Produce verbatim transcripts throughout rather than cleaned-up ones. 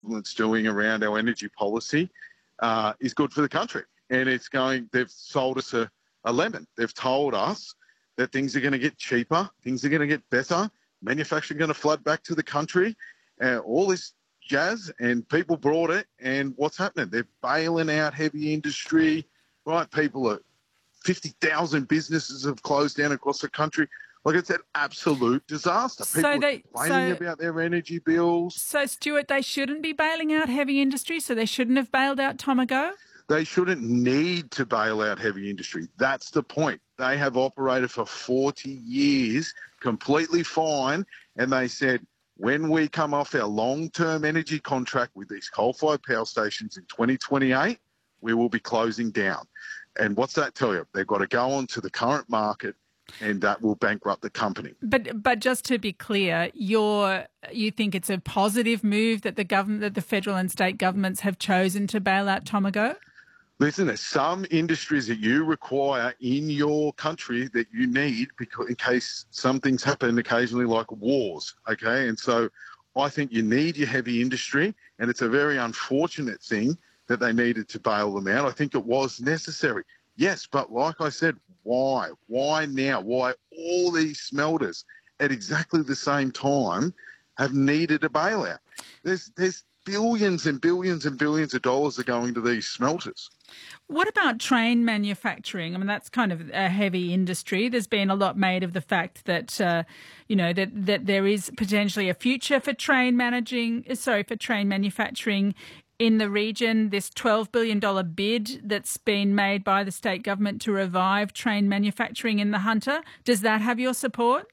government's doing around our energy policy uh, is good for the country. And it's going, they've sold us a, a lemon. They've told us that things are going to get cheaper, things are going to get better, manufacturing going to flood back to the country, uh, all this jazz, and people brought it. And what's happening? They're bailing out heavy industry, right? People are, fifty thousand businesses have closed down across the country. Like, it's an absolute disaster. People so they, are complaining so, about their energy bills. So, Stuart, they shouldn't be bailing out heavy industry, so they shouldn't have bailed out Tomago? They shouldn't need to bail out heavy industry. That's the point. They have operated for forty years completely fine, and they said, when we come off our long-term energy contract with these coal-fired power stations in twenty twenty-eight, we will be closing down. And what's that tell you? They've got to go on to the current market, and that will bankrupt the company. But but just to be clear, you're you think it's a positive move that the government, that the federal and state governments have chosen to bail out Tomago? Listen, there's some industries that you require in your country that you need because in case some things happen occasionally, like wars, okay? And so I think you need your heavy industry, and it's a very unfortunate thing that they needed to bail them out. I think it was necessary. Yes, but like I said, why? Why now? Why all these smelters at exactly the same time have needed a bailout? There's, there's billions and billions and billions of dollars are going to these smelters. What about train manufacturing? I mean, that's kind of a heavy industry. There's been a lot made of the fact that, uh, you know, that, that there is potentially a future for train managing, sorry, for train manufacturing in the region. This twelve billion dollars bid that's been made by the state government to revive train manufacturing in the Hunter. Does that have your support?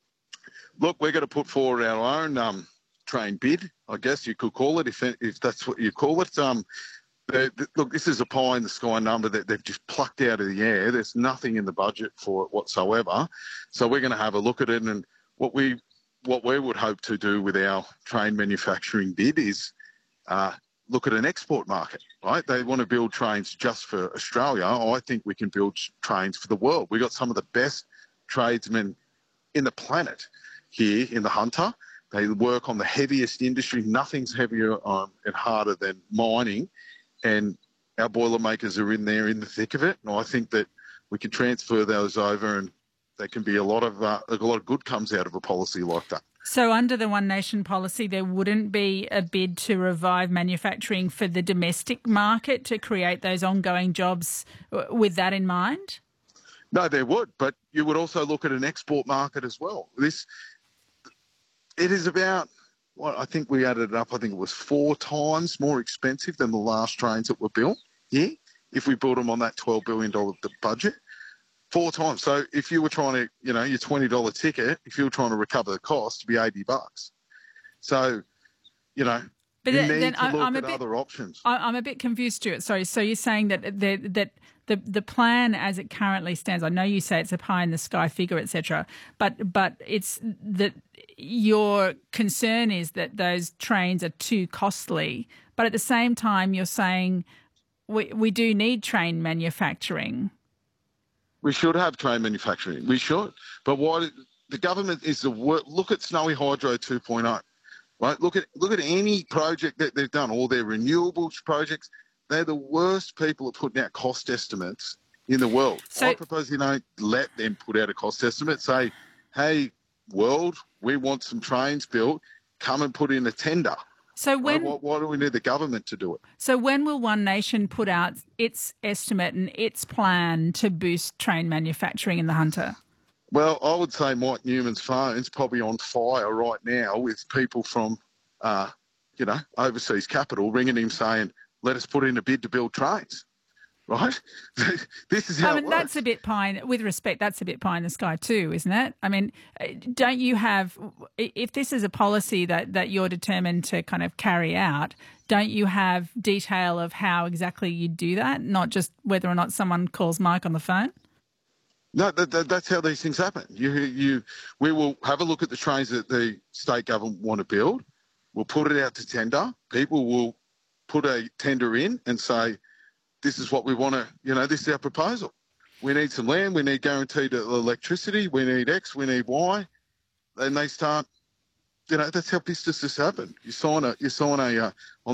Look, we're going to put forward our own um, train bid, I guess you could call it, if if that's what you call it. Um, the, the, look, this is a pie-in-the-sky number that they've just plucked out of the air. There's nothing in the budget for it whatsoever. So we're going to have a look at it, and what we what we would hope to do with our train manufacturing bid is uh, look at an export market, right? They want to build trains just for Australia. I think we can build trains for the world. We've got some of the best tradesmen in the planet here in the Hunter. They work on the heaviest industry. Nothing's heavier um, and harder than mining. And our Boilermakers are in there in the thick of it. And I think that we can transfer those over, and there can be a lot of uh, a lot of good comes out of a policy like that. So under the One Nation policy, there wouldn't be a bid to revive manufacturing for the domestic market to create those ongoing jobs with that in mind? No, there would, but you would also look at an export market as well. This, it is about, well, I think we added it up, I think it was four times more expensive than the last trains that were built here, if we built them on that twelve billion dollars budget. Four times. So if you were trying to, you know, your twenty dollars ticket, if you were trying to recover the cost, it'd be eighty bucks. So, you know, but you then, need then to I, look I'm a at bit, other options. I'm a bit confused, Stuart. Sorry. So you're saying that the, that the the plan as it currently stands, I know you say it's a pie in the sky figure, et cetera, but but it's that your concern is that those trains are too costly. But at the same time, you're saying we we do need train manufacturing. We should have train manufacturing. We should. But what the government is the work. Look at Snowy Hydro two point oh. Right? Look at look at any project that they've done, all their renewables projects. They're the worst people at putting out cost estimates in the world. So, I propose you don't let them put out a cost estimate. Say, hey, world, we want some trains built. Come and put in a tender. So when, why, why do we need the government to do it? So when will One Nation put out its estimate and its plan to boost train manufacturing in the Hunter? Well, I would say Mike Newman's phone's probably on fire right now with people from, uh, you know, overseas capital ringing him saying, let us put in a bid to build trains, right? This is how I mean, it works. that's a bit pie, in, with respect, that's a bit pie in the sky too, isn't it? I mean, don't you have, if this is a policy that, that you're determined to kind of carry out, don't you have detail of how exactly you do that, not just whether or not someone calls Mike on the phone? No, that, that, that's how these things happen. You, you, we will have a look at the trains that the state government want to build. We'll put it out to tender. People will put a tender in and say, this is what we want to, you know, this is our proposal. We need some land. We need guaranteed electricity. We need X. We need Y. Then they start you know, that's how businesses happen. You sign a, you sign a, uh, on